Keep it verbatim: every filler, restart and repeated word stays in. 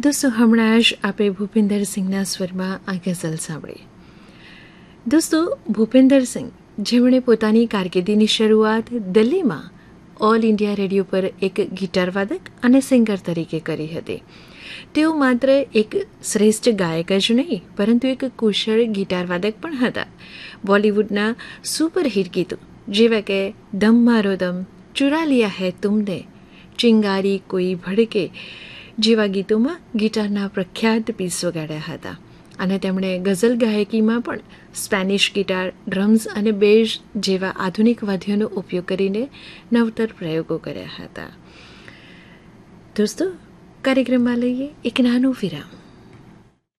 દોસ્તો, હમણાં જ આપણે ભૂપિન્દર સિંહના સ્વરમાં આ ગઝલ સાંભળી. દોસ્તો, ભૂપિન્દર સિંહ જેમણે પોતાની કારકિર્દીની શરૂઆત દિલ્હીમાં ઓલ ઇન્ડિયા રેડિયો પર એક ગિટાર વાદક અને સિંગર તરીકે કરી હતી. તેઓ માત્ર એક શ્રેષ્ઠ ગાયક જ નહીં પરંતુ એક કુશળ ગિટાર વાદક પણ હતા. બોલિવૂડના સુપરહિટ ગીતો જેવા કે દમ મારો દમ, ચુરા લિયા હૈ તુમને, ચિંગારી કોઈ ભડકે જેવા ગીતોમાં ગિટારના પ્રખ્યાત પીસ વગાડ્યા હતા. અને તેમણે ગઝલ ગાયકીમાં પણ સ્પેનિશ ગિટાર, ડ્રમ્સ અને બેઝ જેવા આધુનિક વાદ્યોનો ઉપયોગ કરીને નવતર પ્રયોગો કર્યા હતા. દોસ્તો, કાર્યક્રમમાં લઈએ એક નાનું વિરામ.